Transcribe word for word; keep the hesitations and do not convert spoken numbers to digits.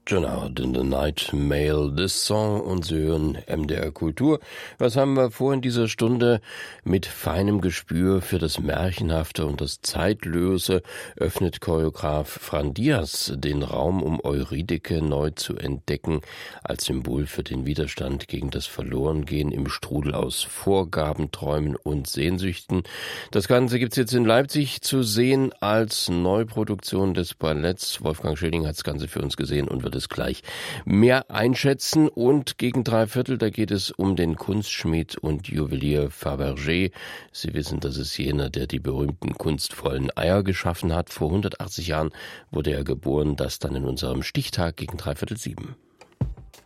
John Howard in the Night Mail, this song, und Sie hören M D R Kultur. Was haben wir vor in dieser Stunde? Mit feinem Gespür für das Märchenhafte und das Zeitlose öffnet Choreograf Fran Diaz den Raum, um Eurydike neu zu entdecken, als Symbol für den Widerstand gegen das Verlorengehen im Strudel aus Vorgaben, Träumen und Sehnsüchten. Das Ganze gibt's jetzt in Leipzig zu sehen als Neuproduktion des Balletts. Wolfgang Schilling hat das Ganze für uns gesehen und wird es gleich mehr einschätzen. Und gegen drei Viertel, da geht es um den Kunstschmied und Juwelier Fabergé. Sie wissen, das ist jener, der die berühmten kunstvollen Eier geschaffen hat. Vor hundertachtzig Jahren wurde er geboren, das dann in unserem Stichtag gegen drei Viertel sieben.